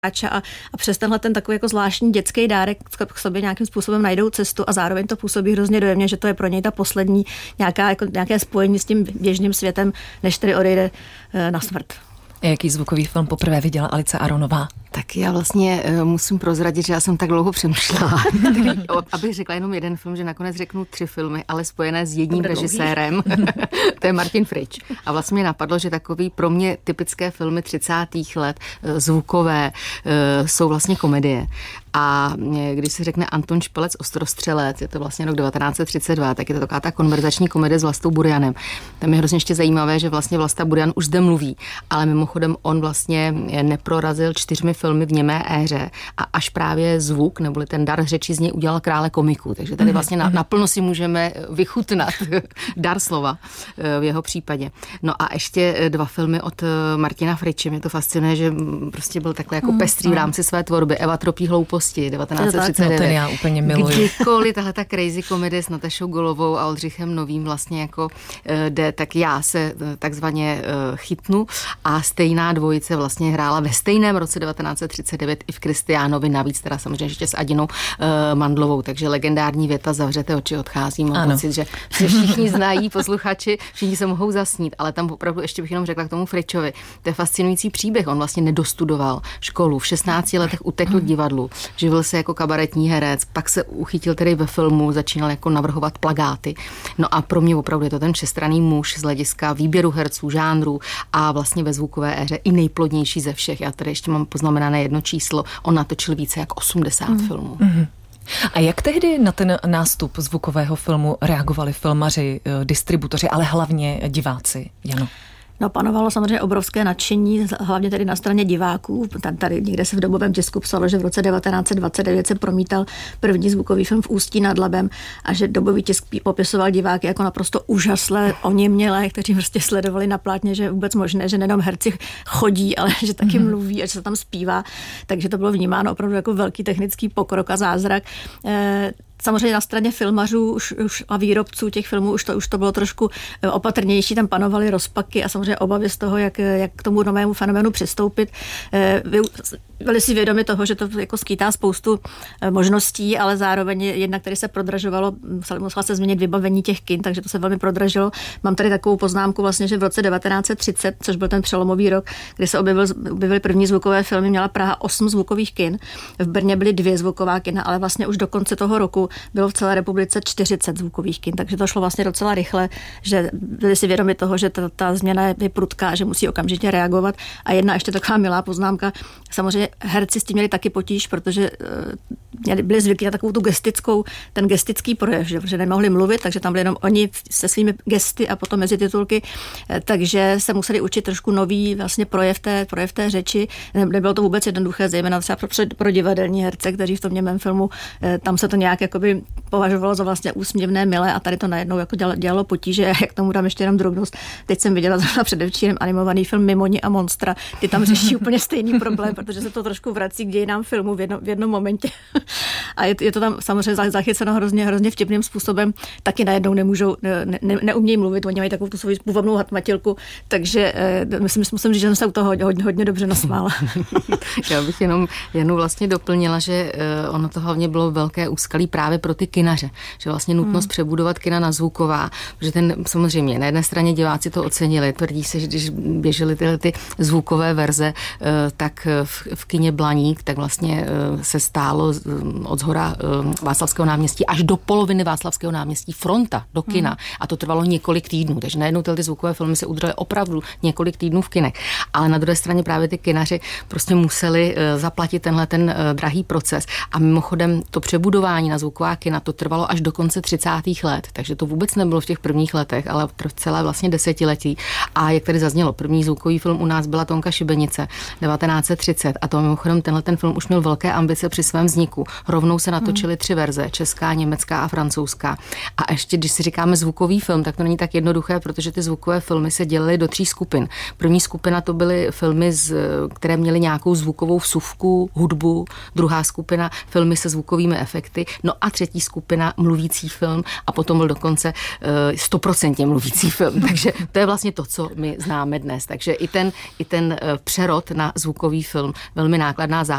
a přes tenhle ten takový jako zvláštní dětský dárek k sobě nějakým způsobem najdou cestu a zároveň to působí hrozně dojemně, že to je pro něj ta poslední nějaké spojení s tím běžným světem, než tedy odejde na smrt. Jaký zvukový film poprvé viděla Alice Aronová? Tak já vlastně musím prozradit, že já jsem tak dlouho přemýšlela, abych řekla jenom jeden film, že nakonec řeknu 3 filmy, ale spojené s jedním režisérem. To je Martin Fritsch. A vlastně mě napadlo, že takový pro mě typické filmy 30. let, zvukové, jsou vlastně komedie. A když se řekne Anton Špelec Ostrostřelec, je to vlastně rok 1932, tak je to taková ta konverzační komedie s Vlastou Burianem. Tam je hrozně ještě zajímavé, že vlastně Vlasta Burian už zde mluví, ale mimochodem on vlastně neprorazil 4 filmy v němé éře a až právě zvuk, neboli ten dar řeči z něj udělal krále komiků. Takže tady vlastně naplno si můžeme vychutnat dar slova v jeho případě. No a ještě 2 filmy od Martina Fritsche. Mě to fascinuje, že prostě byl takhle jako pestrý v rámci své tvorby. Eva tropí hlouposti 1939. Ten já úplně miluji. Kdykoliv tahle ta crazy komedie s Natašou Golovou a Oldřichem Novým vlastně jako jde, tak já se takzvaně chytnu a stejná dvojice vlastně hrála ve stejném roce 1939 i v Kristiánovi, navíc teda samozřejmě ještě s Adinou Mandlovou, takže legendární věta zavřete oči, odcházím. Mám pocit, že všichni znají, posluchači, všichni se mohou zasnít, ale tam opravdu ještě bych jenom řekla k tomu Fritschovi. To je fascinující příběh, on vlastně nedostudoval školu, v 16 letech utekl k divadlu, živil se jako kabaretní herec, pak se uchytil tedy ve filmu, začínal jako navrhovat plakáty. No a pro mě opravdu je to ten všestranný muž z hlediska výběru herců, žánrů a vlastně ve zvukové éře i nejplodnější ze všech. Já tady ještě mám poznamenané jedno číslo, on natočil více jak 80 filmů. A jak tehdy na ten nástup zvukového filmu reagovali filmaři, distributoři, ale hlavně diváci, Jano? No, panovalo samozřejmě obrovské nadšení, hlavně tedy na straně diváků. Tady někde se v dobovém tisku psalo, že v roce 1929 se promítal první zvukový film v Ústí nad Labem a že dobový tisk popisoval diváky jako naprosto úžasné, oněmělé, kteří prostě sledovali na plátně, že je vůbec možné, že nejenom herci chodí, ale že taky mluví a že se tam zpívá. Takže to bylo vnímáno opravdu jako velký technický pokrok a zázrak. Samozřejmě na straně filmařů už a výrobců těch filmů už to bylo trošku opatrnější, tam panovaly rozpaky a samozřejmě obavy z toho, jak k tomu novému fenoménu přistoupit. Byli si vědomi toho, že to jako skýtá spoustu možností, ale zároveň jednak tady se prodražovalo, musela se změnit vybavení těch kin, takže to se velmi prodražilo. Mám tady takovou poznámku vlastně, že v roce 1930, což byl ten přelomový rok, kdy se objevily první zvukové filmy, měla Praha 8 zvukových kin. V Brně byly 2 zvuková kina, ale vlastně už do konce toho roku bylo v celé republice 40 zvukových kin, takže to šlo vlastně docela rychle, že byli si vědomi toho, že ta změna je prudká, že musí okamžitě reagovat. A jedna ještě taková milá poznámka, samozřejmě herci s tím měli taky potíž, protože byli zvyklí na takovou tu ten gestický projev, že nemohli mluvit, takže tam byli jenom oni se svými gesty a potom mezi titulky, takže se museli učit trošku nový vlastně projev té řeči. Nebylo to vůbec jednoduché, zejména třeba pro divadelní herce, kteří v tom němém filmu, tam se to nějak jakoby považovalo za vlastně úsměvné, milé a tady to najednou jako dělalo potíže. Jak k tomu dám ještě jenom drobnost. Teď jsem viděla předevčírem animovaný film Mimoni a monstra. Ty tam řeší úplně stejný problém, protože se to trošku vrací k dějinám filmu v jednom momentě. A je to tam samozřejmě zachyceno hrozně vtipným způsobem. Taky najednou neumějí mluvit, oni mají takovou tu svou půvabnou hatmatilku, takže musím říct, že jsem se u toho hodně dobře nasmála. Já bych jenom vlastně doplnila, že ono to hlavně bylo velké úskalí právě pro ty kinaře, že vlastně nutnost přebudovat kina na zvuková, protože samozřejmě na jedné straně diváci to ocenili, tvrdí se, že když běžely tyhle ty zvukové verze, tak v kině Blaník, tak vlastně se stálo od zhora Václavského náměstí až do poloviny Václavského náměstí fronta do kina a to trvalo několik týdnů, takže najednou ty zvukové filmy se udržely opravdu několik týdnů v kinech, ale na druhé straně právě ty kinaři prostě museli zaplatit tenhle ten drahý proces a mimochodem to přebudování na zvuková kina to trvalo až do konce 30. let, takže to vůbec nebylo v těch prvních letech, ale celé vlastně desetiletí. A jak tady zaznělo, první zvukový film u nás byla Tonka Šibenice 1930 a to mimochodem tenhle ten film už měl velké ambice při svém vzniku. Německu. Rovnou se natočily 3 verze, česká, německá a francouzská. A ještě, když si říkáme zvukový film, tak to není tak jednoduché, protože ty zvukové filmy se dělily do 3 skupin. První skupina to byly filmy, které měly nějakou zvukovou vsuvku, hudbu, druhá skupina filmy se zvukovými efekty, no a třetí skupina mluvící film a potom byl dokonce 100% mluvící film. Takže to je vlastně to, co my známe dnes. Takže i ten přerod na zvukový film, velmi nákladná záležitost.